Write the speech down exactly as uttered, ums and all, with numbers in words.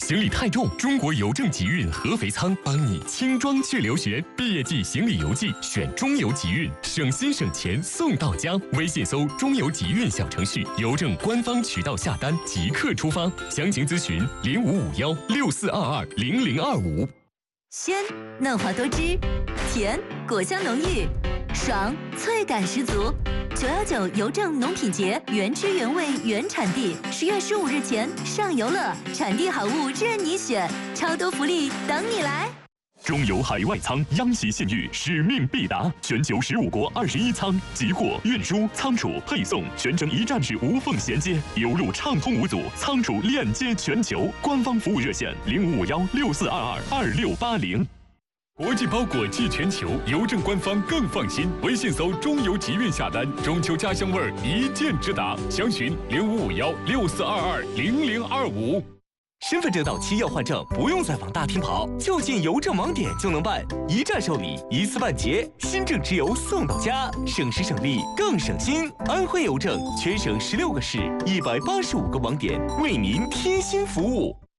行李太重，中国邮政集运合肥仓帮你轻装去留学。毕业季行李邮寄选中邮集运，省心省钱送到家。微信搜中邮集运小程序，邮政官方渠道下单即刻出发。详情咨询零五五幺六四二二零零二五。 鲜嫩滑多汁，甜果香浓郁，爽脆感十足。九幺九邮政农品节原汁原味原产地，十月十五日前上游乐，产地好物任你选，超多福利等你来。 中油海外仓央喜信誉，使命必达，全球十五国二十一仓，集货、运输、仓储、配送全程一站式无缝衔接，邮路畅通无阻，仓储链接全球。官方服务热线零五五幺六四二二二六八零。 国际包裹寄全球，邮政官方更放心。微信搜中邮集运下单，中秋家乡味儿一键直达。详询零五五幺六四二二零零二五。 身份证到期要换证，不用再往大厅跑，就近邮政网点就能办，一站受理，一次办结，新证直邮送到家，省时省力更省心。安徽邮政全省十六个市，一百八十五个网点，为您贴心服务。